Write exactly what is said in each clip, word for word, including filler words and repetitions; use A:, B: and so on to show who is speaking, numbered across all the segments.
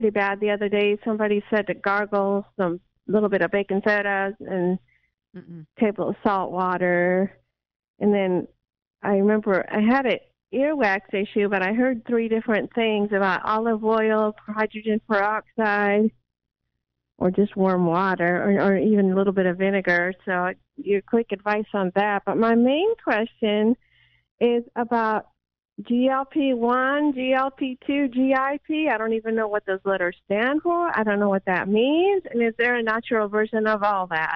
A: pretty bad the other day. Somebody said to gargle some little bit of baking soda and Mm-mm. table of salt water. And then I remember I had an earwax issue, but I heard three different things about olive oil, hydrogen peroxide, or just warm water, or, or even a little bit of vinegar. So your quick advice on that. But my main question is about G L P one, G L P two, G I P. I don't even know what those letters stand for. I don't know what that means. And is there a natural version of all that?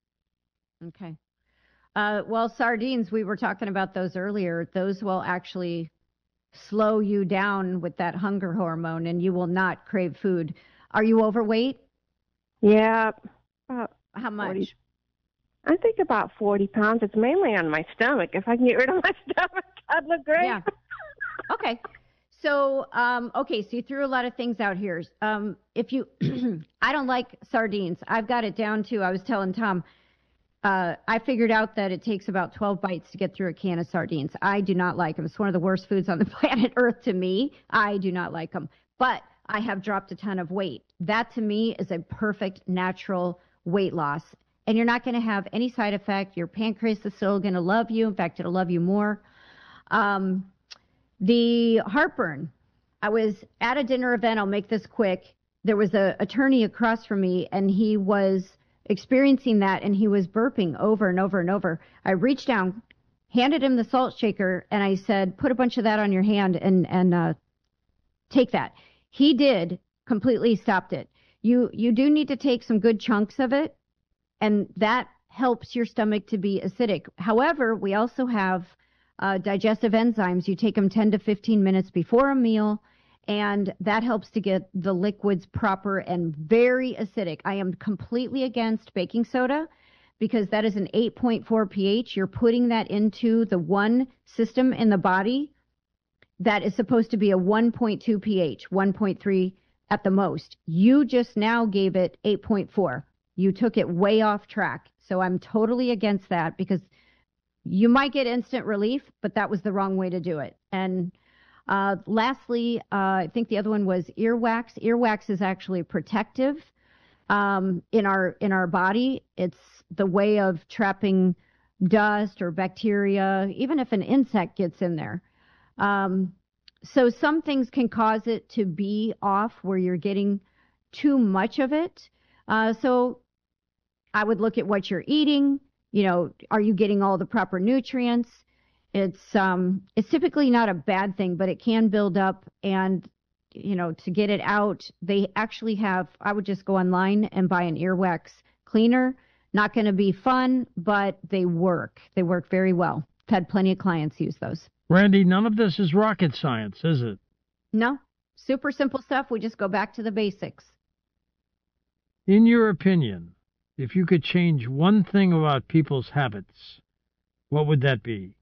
B: Okay. Uh, well, sardines, we were talking about those earlier. Those will actually slow you down with that hunger hormone, and you will not crave food. Are you overweight?
A: Yeah. About
B: How much?
A: forty. I think about forty pounds. It's mainly on my stomach. If I can get rid of my stomach, I'd look great.
B: Yeah. Okay. So, um, okay, so you threw a lot of things out here. Um, if you, I don't like sardines. I've got it down to, I was telling Tom, uh, I figured out that it takes about twelve bites to get through a can of sardines. I do not like them. It's one of the worst foods on the planet Earth to me. I do not like them. But I have dropped a ton of weight. That to me is a perfect natural weight loss. And you're not going to have any side effect. Your pancreas is still going to love you. In fact, it'll love you more. Um, the heartburn. I was at a dinner event. I'll make this quick. There was an attorney across from me, and he was experiencing that, and he was burping over and over and over. I reached down, handed him the salt shaker, and I said, put a bunch of that on your hand and, and uh, take that. He did, completely stopped it. You, you do need to take some good chunks of it, and that helps your stomach to be acidic. However, we also have uh, digestive enzymes. You take them ten to fifteen minutes before a meal, and that helps to get the liquids proper and very acidic. I am completely against baking soda because that is an eight point four pH. You're putting that into the one system in the body that is supposed to be a one point two pH, one point three at the most. You just now gave it eight point four. You took it way off track. So I'm totally against that because you might get instant relief, but that was the wrong way to do it. And uh, lastly, uh, I think the other one was earwax. Earwax is actually protective um, in our in our body. It's the way of trapping dust or bacteria, even if an insect gets in there. Um, so some things can cause it to be off where you're getting too much of it. Uh, so I would look at what you're eating. You know, are you getting all the proper nutrients? It's um, it's typically not a bad thing, but it can build up. And, you know, to get it out, they actually have, I would just go online and buy an earwax cleaner. Not going to be fun, but they work. They work very well. I've had plenty of clients use those.
C: Randy, none of this is rocket science, is it?
B: No. Super simple stuff. We just go back to the basics.
C: In your opinion, if you could change one thing about people's habits, what would that be?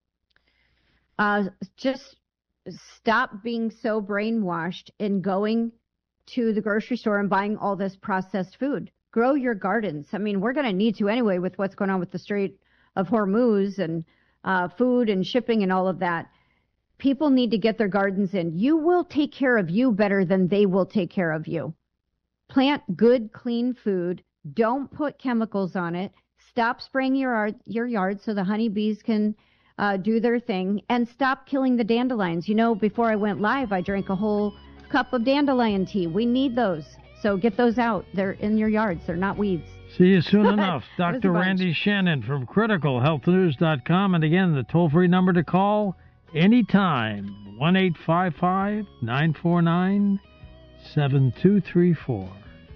B: Uh, just stop being so brainwashed in going to the grocery store and buying all this processed food. Grow your gardens. I mean, we're going to need to anyway with what's going on with the Strait of Hormuz and uh, food and shipping and all of that. People need to get their gardens in. You will take care of you better than they will take care of you. Plant good, clean food. Don't put chemicals on it. Stop spraying your yard, your yard so the honeybees can uh, do their thing. And stop killing the dandelions. You know, before I went live, I drank a whole cup of dandelion tea. We need those. So get those out. They're in your yards. They're not weeds.
C: See you soon enough. Doctor Randy Shannon from critical health news dot com. And again, the toll-free number to call anytime, one eight five five, nine four nine, seven two three four.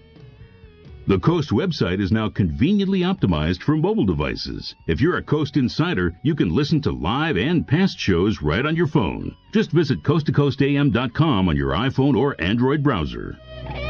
D: The Coast website is now conveniently optimized for mobile devices. If you're a Coast insider, you can listen to live and past shows right on your phone. Just visit coast to coast a m dot com on your iPhone or Android browser.